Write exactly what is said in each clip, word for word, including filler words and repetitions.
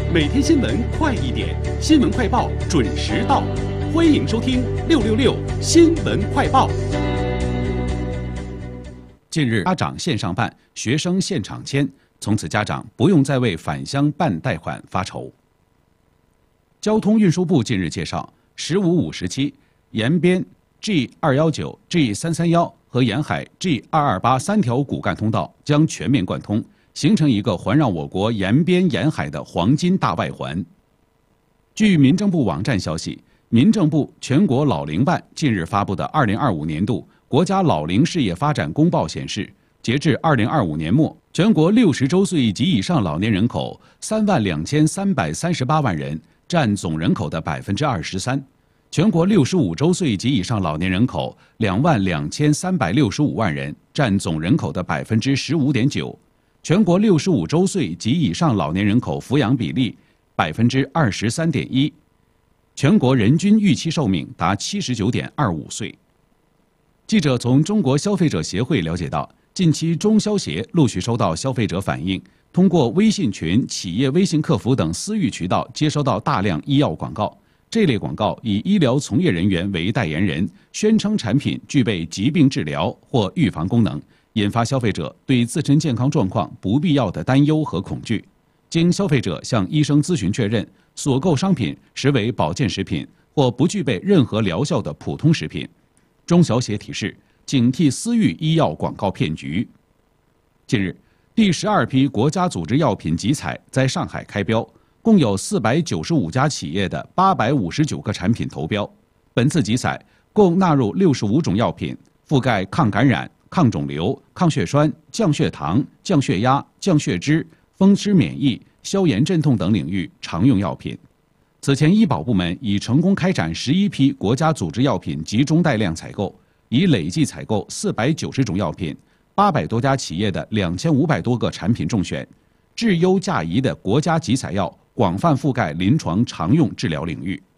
每天新闻快一点，新闻快报准时到，欢迎收听六六六新闻快报。近日，家长线上办，学生现场签，从此家长不用再为返乡办贷款发愁。交通运输部近日介绍，十五五时期，延边 G 二一九、G 三三一和沿海 G 二二八三条骨干通道将全面贯通，形成一个环绕我国沿边沿海的黄金大外环。据民政部网站消息，民政部全国老龄办近日发布的二零二五年度国家老龄事业发展公报显示，截至二零二五年末，全国六十周岁及以上老年人口三万两千三百三十八万人，占总人口的百分之二十三。全国六十五周岁及以上老年人口两万两千三百六十五万人，占总人口的百分之十五点九。全国六十五周岁及以上老年人口抚养比例百分之二十三点一，全国人均预期寿命达七十九点二五岁。记者从中国消费者协会了解到，近期中消协陆续收到消费者反映，通过微信群、企业微信客服等私域渠道接收到大量医药广告。这类广告以医疗从业人员为代言人，宣称产品具备疾病治疗或预防功能，引发消费者对自身健康状况不必要的担忧和恐惧。经消费者向医生咨询确认，所购商品实为保健食品或不具备任何疗效的普通食品。中消协提示，警惕私域医药广告骗局。近日，第十二批国家组织药品集采在上海开标，共有四百九十五家企业的八百五十九个产品投标。本次集采共纳入六十五种药品，覆盖抗感染、抗肿瘤、抗血栓、降血糖、降血压、降血脂、风湿免疫、消炎镇痛等领域常用药品。此前，医保部门已成功开展十一批国家组织药品集中带量采购，已累计采购四百九十种药品，八百多家企业的两千五百多个产品中选，质优价宜的国家集采药广泛覆盖临床常用治疗领域。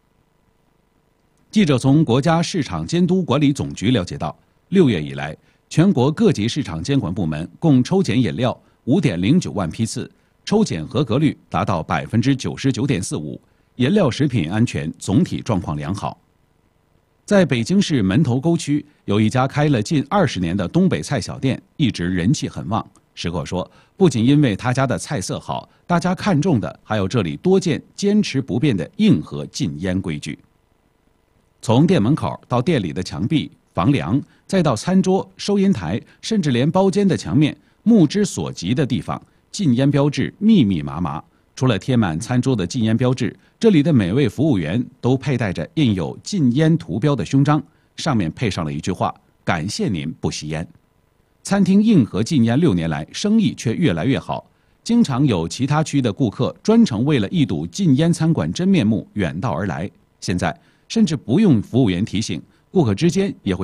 记者从国家市场监督管理总局了解到，六月以来，全国各级市场监管部门共抽检饮料五点零九万批次，抽检合格率达到百分之九十九点四五，饮料食品安全总体状况良好。在北京市门头沟区，有一家开了近二十年的东北菜小店，一直人气很旺。食客说，不仅因为他家的菜色好，大家看重的还有这里多见坚持不变的硬核禁烟规矩。从店门口到店里的墙壁、房梁，再到餐桌、收银台，甚至连包间的墙面，目之所及的地方，禁烟标志密密麻麻。除了贴满餐桌的禁烟标志，这里的每位服务员都佩戴着印有禁烟图标的胸章，上面配上了一句话：感谢您不吸烟。餐厅硬核禁烟六年来，生意却越来越好，经常有其他区的顾客专程为了一睹禁烟餐馆真面目远道而来。现在甚至不用服务员提醒，顾客之间也会